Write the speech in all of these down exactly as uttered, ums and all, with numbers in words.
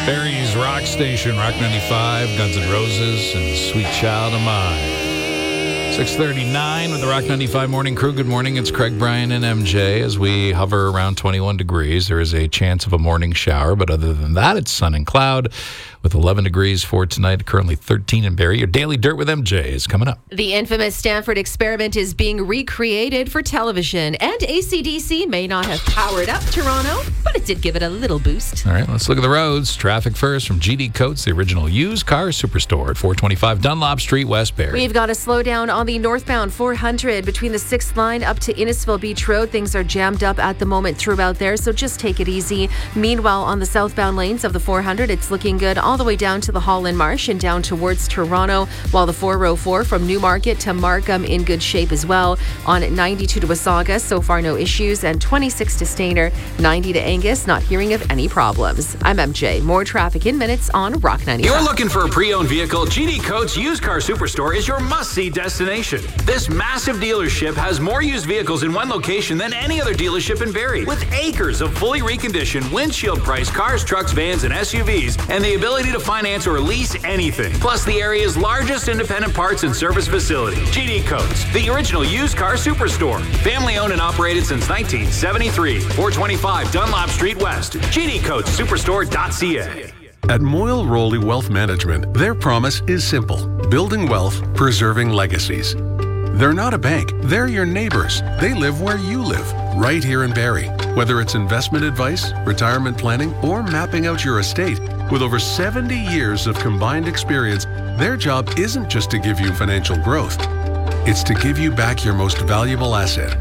Barry's Rock Station, Rock ninety-five, Guns N' Roses, and Sweet Child of Mine. six thirty-nine with the Rock ninety-five Morning Crew. Good morning. It's Craig, Brian, and M J. As we hover around twenty-one degrees, there is a chance of a morning shower. But other than that, it's sun and cloud with eleven degrees for tonight. Currently thirteen in Barrie. Your Daily Dirt with M J is coming up. The infamous Stanford experiment is being recreated for television. And A C D C may not have powered up Toronto, but it did give it a little boost. All right, let's look at the roads. Traffic first from G D Coates, the original used car superstore at four twenty-five Dunlop Street, West Barrie. We've got a slowdown on the northbound four hundred between the sixth line up to Innisfil Beach Road. Things are jammed up at the moment throughout there, so just take it easy. Meanwhile, on the southbound lanes of the four hundred, it's looking good all the way down to the Holland Marsh and down towards Toronto, while the four oh four from Newmarket to Markham in good shape as well. On ninety-two to Wasaga, so far no issues, and twenty-six to Stayner, ninety to Angus, not hearing of any problems. I'm M J. More traffic in minutes on Rock ninety-five. You're looking for a pre-owned vehicle? G D Coates Used Car Superstore is your must-see destination. This massive dealership has more used vehicles in one location than any other dealership in Barrie, with acres of fully reconditioned, windshield-priced cars, trucks, vans, and S U Vs, and the ability to finance or lease anything. Plus the area's largest independent parts and service facility. G D Coates, the original used car superstore. Family-owned and operated since nineteen seventy-three. four twenty-five Dunlop Street West. G D Coates Superstore dot C A. At Moyle Rowley Wealth Management, their promise is simple: building wealth, preserving legacies. They're not a bank, they're your neighbors. They live where you live, right here in Barrie. Whether it's investment advice, retirement planning, or mapping out your estate, with over seventy years of combined experience, their job isn't just to give you financial growth. It's to give you back your most valuable asset: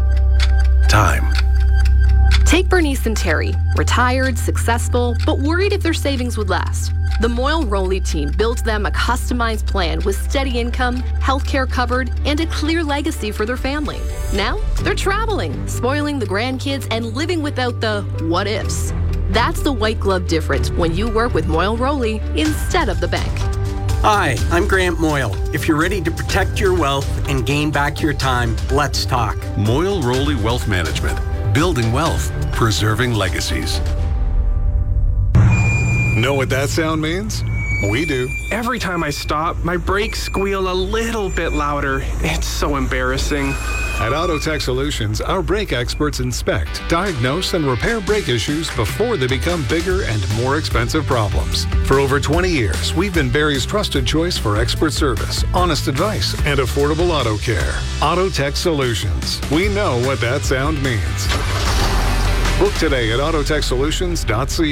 time. Take Bernice and Terry, retired, successful, but worried if their savings would last. The Moyle Rowley team built them a customized plan with steady income, healthcare covered, and a clear legacy for their family. Now, they're traveling, spoiling the grandkids, and living without the what-ifs. That's the white glove difference when you work with Moyle Rowley instead of the bank. Hi, I'm Grant Moyle. If you're ready to protect your wealth and gain back your time, let's talk. Moyle Rowley Wealth Management. Building wealth, preserving legacies. Know what that sound means? We do. Every time I stop, my brakes squeal a little bit louder. It's so embarrassing. At Autotech Solutions, our brake experts inspect, diagnose, and repair brake issues before they become bigger and more expensive problems. For over twenty years, we've been Barrie's trusted choice for expert service, honest advice, and affordable auto care. Autotech Solutions. We know what that sound means. Book today at autotech solutions dot c a.